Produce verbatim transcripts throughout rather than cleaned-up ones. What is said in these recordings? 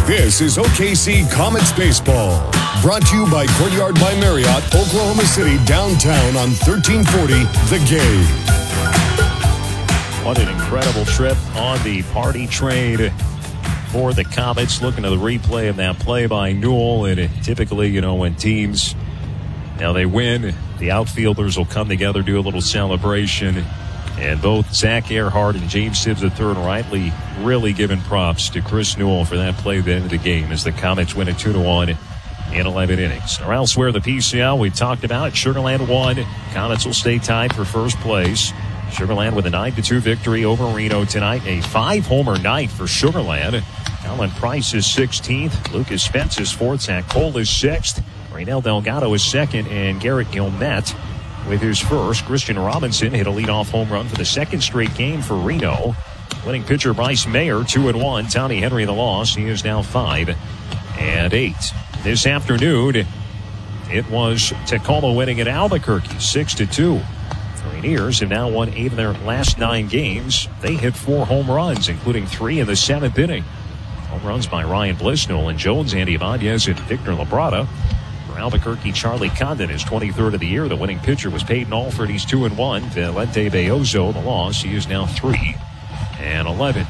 This is O K C Comets Baseball. Brought to you by Courtyard by Marriott, Oklahoma City, downtown on thirteen forty The Game. What an incredible trip on the party train for the Comets. Looking at the replay of that play by Newell. And typically, you know, when teams, now they win, the outfielders will come together, do a little celebration. And both Zach Earhart and James Sibbs the third rightly really giving props to Chris Newell for that play at the end of the game as the Comets win it two to one in eleven innings. Or elsewhere, the P C L we talked about, Sugarland won. Comets will stay tied for first place. Sugarland with a nine to two victory over Reno tonight. A five-homer night for Sugarland. Alan Price is sixteenth. Lucas Spence is fourth. Zach Cole is sixth. Raynel Delgado is second. And Garrett Gilmet with his first. Christian Robinson hit a leadoff home run for the second straight game for Reno. Winning pitcher Bryce Mayer, two and one. Tommy Henry the loss. He is now five and eight. This afternoon, it was Tacoma winning at Albuquerque, six to two. Rainiers have now won eight of their last nine games. They hit four home runs, including three in the seventh inning. Home runs by Ryan Bliss, Nolan Jones, Andy Ibanez, and Victor Labrada. For Albuquerque, Charlie Condon is twenty-third of the year. The winning pitcher was Peyton Alford. He's two and one. Valente Beozo, the loss. He is now three and eleven.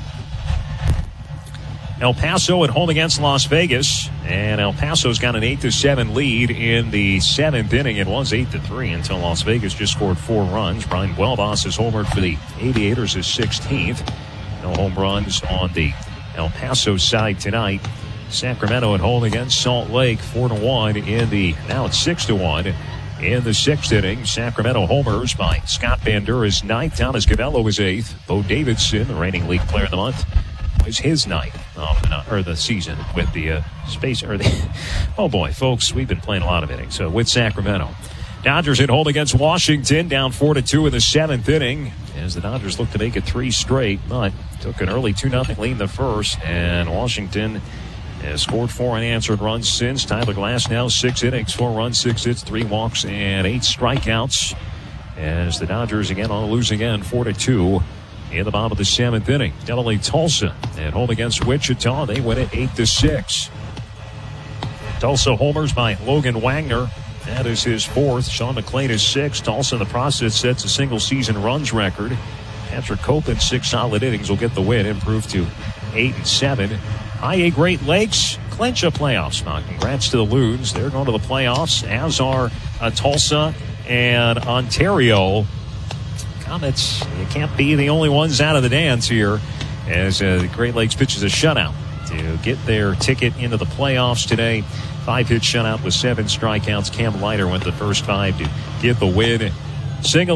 El Paso at home against Las Vegas, and El Paso's got an eight to seven lead in the seventh inning. It was eight to three until Las Vegas just scored four runs. Brian Buelbas is homered for the Aviators, his sixteenth. No home runs on the El Paso side tonight. Sacramento at home against Salt Lake, four to one in the, now it's six to one in the sixth inning. Sacramento homers by Scott Bandura is ninth. Thomas Gavello is eighth. Bo Davidson, the reigning league player of the month, was his night of the, or the season with the uh, space or the oh boy, folks, we've been playing a lot of innings. So with Sacramento, Dodgers at home against Washington, down four to two in the seventh inning as the Dodgers look to make it three straight, but took an early two nothing lead in the first, and Washington has scored four unanswered runs since. Tyler Glass now six innings, four runs, six hits, three walks, and eight strikeouts as the Dodgers again on a lose again, four to two. In the bottom of the seventh inning, Delaware Tulsa at home against Wichita. They win it eight to six. Tulsa homers by Logan Wagner. That is his fourth. Sean McLean is sixth. Tulsa in the process sets a single season runs record. Patrick Copeland, six solid innings, will get the win, improve to eight and seven. I A Great Lakes clinch a playoff spot. Congrats to the Loons. They're going to the playoffs, as are uh, Tulsa and Ontario. Comets, you can't be the only ones out of the dance here as uh, the Great Lakes pitches a shutout to get their ticket into the playoffs today. Five-hit shutout with seven strikeouts. Cam Leiter went the first five to get the win. Single